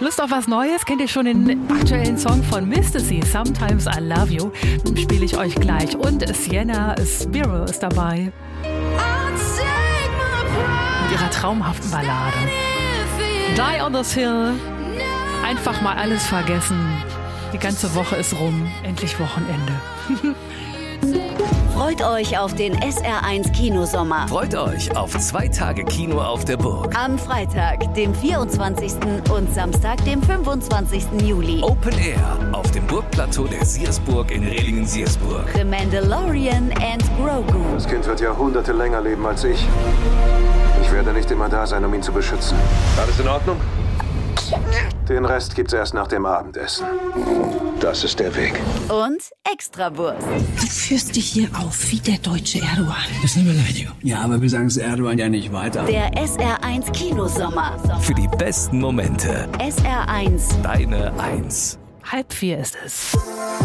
Lust auf was Neues? Kennt ihr schon den aktuellen Song von Mr. C, Sometimes I Love You? Den spiele ich euch gleich. Und Sienna Spiro ist dabei. Mit ihrer traumhaften Ballade. Die on this Hill. Einfach mal alles vergessen. Die ganze Woche ist rum. Endlich Wochenende. Freut euch auf den SR1 Kinosommer. Freut euch auf 2 Tage Kino auf der Burg. Am Freitag, dem 24. und Samstag, dem 25. Juli. Open Air auf dem Burgplateau der Siersburg in Rehlingen-Siersburg. The Mandalorian and Grogu. Das Kind wird Jahrhunderte länger leben als ich. Ich werde nicht immer da sein, um ihn zu beschützen. Alles in Ordnung? Den Rest gibt's erst nach dem Abendessen. Das ist der Weg. Und Extrawurst. Du führst dich hier auf wie der deutsche Erdogan. Das ist eine Beleidigung. Ja, aber wir sagen es Erdogan ja nicht weiter. Der SR1 Kinosommer. Für die besten Momente. SR1. Deine 1. 3:30 ist es.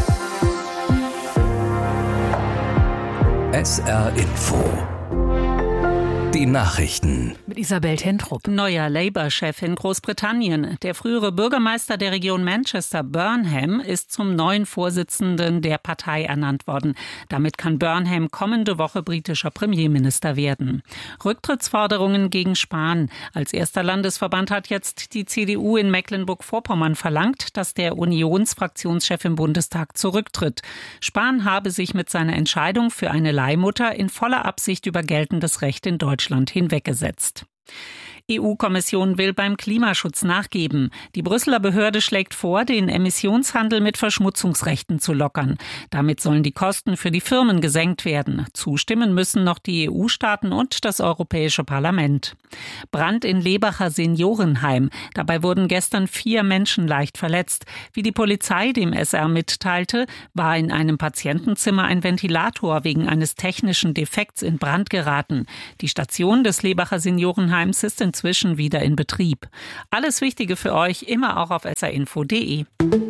SR Info. Die Nachrichten. Mit Isabel Tentrup. Neuer Labour-Chef in Großbritannien. Der frühere Bürgermeister der Region Manchester, Burnham, ist zum neuen Vorsitzenden der Partei ernannt worden. Damit kann Burnham kommende Woche britischer Premierminister werden. Rücktrittsforderungen gegen Spahn. Als erster Landesverband hat jetzt die CDU in Mecklenburg-Vorpommern verlangt, dass der Unionsfraktionschef im Bundestag zurücktritt. Spahn habe sich mit seiner Entscheidung für eine Leihmutter in voller Absicht über geltendes Recht in Deutschland hinweggesetzt. EU-Kommission will beim Klimaschutz nachgeben. Die Brüsseler Behörde schlägt vor, den Emissionshandel mit Verschmutzungsrechten zu lockern. Damit sollen die Kosten für die Firmen gesenkt werden. Zustimmen müssen noch die EU-Staaten und das Europäische Parlament. Brand in Lebacher Seniorenheim. Dabei wurden gestern 4 Menschen leicht verletzt. Wie die Polizei dem SR mitteilte, war in einem Patientenzimmer ein Ventilator wegen eines technischen Defekts in Brand geraten. Die Station des Lebacher Seniorenheims ist inzwischen wieder in Betrieb. Alles Wichtige für euch immer auch auf srinfo.de.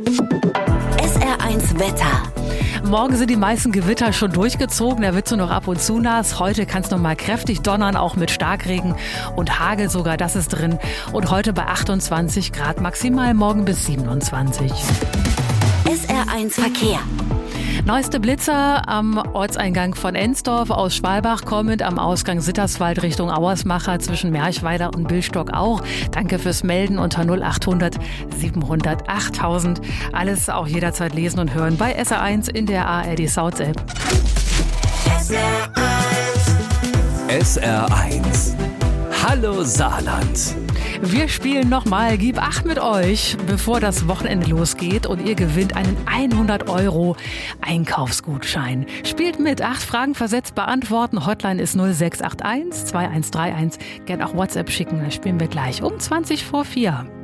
SR1 Wetter. Morgen sind die meisten Gewitter schon durchgezogen. Da wird es nur noch ab und zu nass. Heute kann es noch mal kräftig donnern, auch mit Starkregen und Hagel sogar, das ist drin. Und heute bei 28 Grad maximal, morgen bis 27. SR1 Verkehr. Neueste Blitzer am Ortseingang von Ensdorf aus Schwalbach kommend, am Ausgang Sitterswald Richtung Auersmacher zwischen Merchweider und Billstock auch. Danke fürs Melden unter 0800 700 8000. Alles auch jederzeit lesen und hören bei SR1 in der ARD South App. SR1. Hallo Saarland. Wir spielen nochmal Gib 8 mit euch, bevor das Wochenende losgeht und ihr gewinnt einen 100 € Einkaufsgutschein. Spielt mit, 8 Fragen versetzt beantworten. Hotline ist 0681 2131. Gern auch WhatsApp schicken, das spielen wir gleich um 4:20.